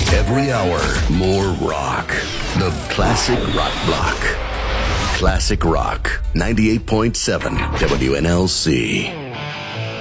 Every hour, more rock. The Classic Rock Block. Classic Rock, 98.7 WNLC.